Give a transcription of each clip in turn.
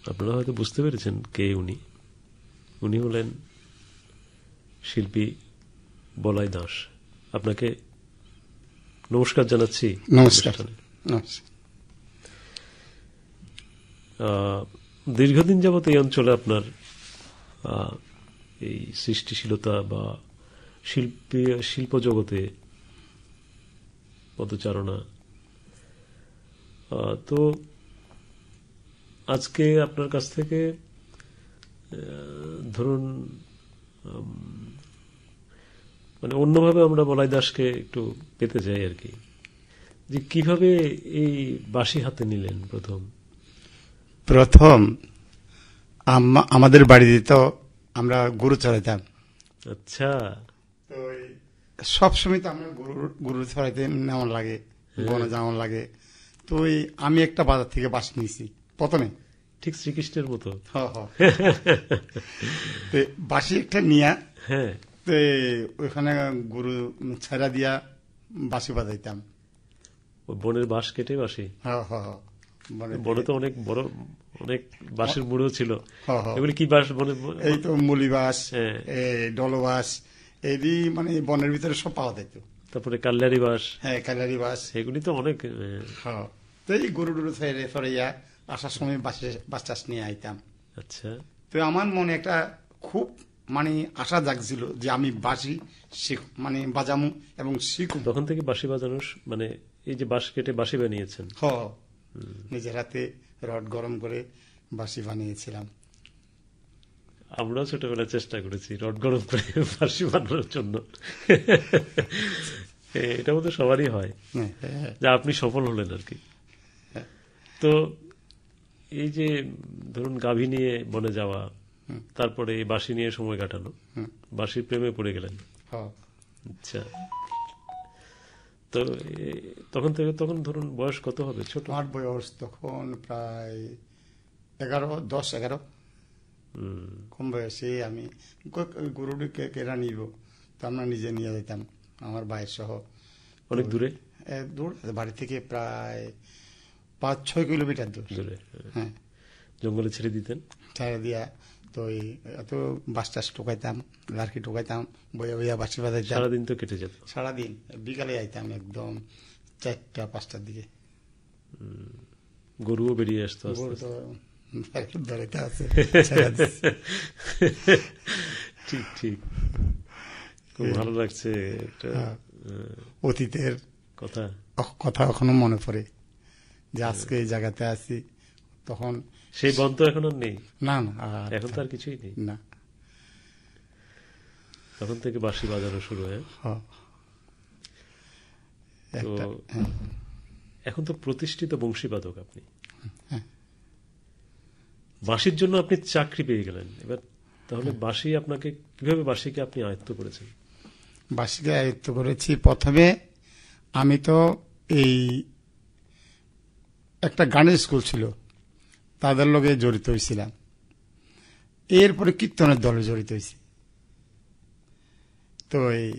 আপনারা হয়তো বুঝতে পেরেছেন কে উনি। উনি হলেন শিল্পী বলাই দাস। আপনাকে নমস্কার জানাচ্ছি। নমস্কার। দীর্ঘদিন যাবত এই অঞ্চলে আপনার এই সৃষ্টিশীলতা বা শিল্প জগতে পদচারণা, তো আজকে আপনার কাছ থেকে ধরুন মানে অন্যভাবে আমরা বলাই দাসকে একটু পেতে চাই আর কি, যে কিভাবে এই বাঁশি হাতে নিলেন প্রথম আমাদের বাড়িতে তো আমরা গরু চড়াইতাম। আচ্ছা, তো সবসময় তো আমরা গরু চড়াইতে নেওয়ার লাগে, বনে যাওয়ার লাগে। তো আমি একটা বাজার থেকে বাঁশি নিয়েছি প্রথমে, ঠিক শ্রীকৃষ্ণের মতো। বাঁশি একটা নিয়ে হ্যাঁ, ওইখানে গরু ছাড়া দিয়া বাঁশি বাজাইতাম। বনের বাঁশ কেটে বাঁশি। বনে তো অনেক বড় অনেক বাঁশের মুড়ো ছিল। এগুলি কি বাঁশ? এই তো মুলি বাঁশ, ডলো বাঁশ, এরই মানে বনের ভিতরে সব পাওয়া যেত। তারপরে কাল্লারি বাঁশ। হ্যাঁ, কাল্লারি বাঁশ, এগুলি তো অনেক। তো এই গরু টরু ফেরাইয়া আসার সময় বাঁশ টাস নিয়ে আইতাম। আচ্ছা, তো আমার মনে একটা খুব মানে আশা জাগছিল যে আমি বাঁশি মানে বাজামু এবং শিখু। তখন থেকে বাঁশি বাজানো, মানে এই যে বাঁশ কেটে বাঁশি বানিয়েছেন? নিজের হাতে রড গরম করে বাঁশি বানিয়েছিলাম। আমরাও ছোটবেলায় চেষ্টা করেছি রড গরম করে বাঁশি বানানোর জন্য। এটা বোধ সবারই হয়, যা আপনি সফল হলেন আর কি। তো এই যে ধরুন গাভী নিয়ে বনে যাওয়া, তারপরে এই বাঁশি নিয়ে সময় কাটানো, বাঁশির প্রেমে পড়ে গেলেন। আচ্ছা, তো তখন ধরুন বয়স কত হবে? ছোট? আমার বয়স তখন প্রায় 10-11। কম বয়সে আমি গরুটিকে কেনা নিব, তো আমরা নিজে নিয়ে যেতাম আমার ভাইয়ের সহ। অনেক দূরে? দূর, বাড়ি থেকে প্রায় 5-6 কিলোমিটার দূরে। হ্যাঁ, জঙ্গলে ছেড়ে দিতেন? ছেড়ে দিয়া তো এত বাস টাস টোকাইতাম, লার্কি টোকাইতাম, বইয়া বইয়া বাঁশি বাজাইতাম। সারাদিন তো কেটে যেত? সারাদিন। বিকালে আইতাম একদম 4টা-5টার দিকে। গরুও বেরিয়ে আসতো? ঠিক ঠিক, খুব ভালো লাগছে। অতীতের কথা এখনো মনে পড়ে যে আজকে এই জায়গাতে আছি। তখন সেই বন তো এখন আর নেই। না না, এখন তো আর কিছুই নেই। না, তখন থেকে বাঁশি বাজানো শুরু হয়। এখন তো প্রতিষ্ঠিত বংশীবাদক আপনি। বাঁশির জন্য আপনি চাকরি পেয়ে গেলেন। এবার তাহলে বাঁশি আপনাকে কিভাবে, বাঁশিকে আপনি আয়ত্ত করেছেন? বাঁশিকে আয়ত্ত করেছি প্রথমে আমি তো এই একটা গানের স্কুল ছিল, তাদের লগে জড়িত হয়েছিলাম। এরপরে কীর্তনের দলে জড়িত হয়েছি। তো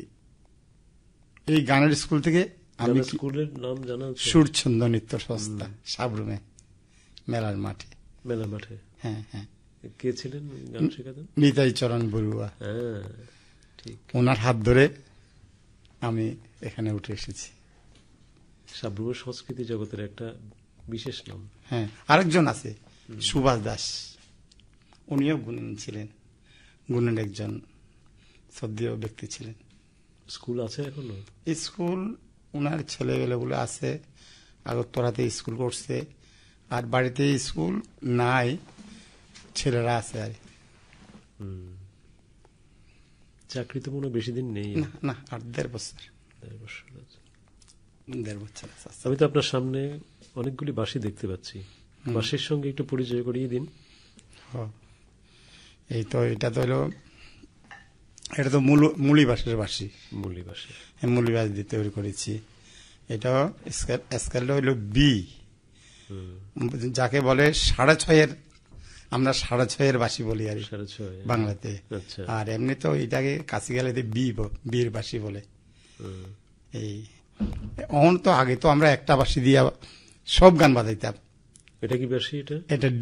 এই গানের স্কুল থেকে আমি, স্কুলের নাম জানা? সুরছন্দ নৃত্য সংস্থা, সাবরুমে, মেলার মাঠে। মেলার মাঠে? হ্যাঁ হ্যাঁ। কে ছিলেন গান শেখাতেন? নিতাই চরণ বড়ুয়া। হ্যাঁ, ঠিক। ওনার হাত ধরে আমি এখানে উঠে এসেছি। সাবরুমের সংস্কৃতি জগতের একটা বিশেষ নাম। হ্যাঁ, আরেকজন আছে সুভাষ দাস, উনিও গুণী ছিলেন, গুণের একজন শ্রদ্ধেয় ব্যক্তি ছিলেন। স্কুল আছে এখনো? স্কুল উনার ছেলেগুলো আছে, আগরতলাতে স্কুল করছে, আর বাড়িতে স্কুল নাই, ছেলেরা আছে। আর চাকরি তো মনে বেশি দিন নেই। না, 8-1.5 বছর। 1.5 বছর। আমি তো আপনার সামনে অনেকগুলি বাঁশি দেখতে পাচ্ছি। বাঁশির সঙ্গে একটু পরিচয় করিয়ে দিন। এটা তো মুলি বাঁশের বাঁশি। মুলি বাঁশি? মুলি বাঁশ দিয়ে তৈরি করেছি। এটা স্কেলটা হইল বি, যাকে বলে 6.5-এর, আমরা 6.5-এর বাঁশি বলি আর বাংলাতে। আর এমনি তো এটাকে কাছে গেলে বির বাঁশি বলে। তো আগে তো আমরা একটা বাঁশি দিয়ে সব গান বাজাইতাম। এটা কি বাঁশি? এটা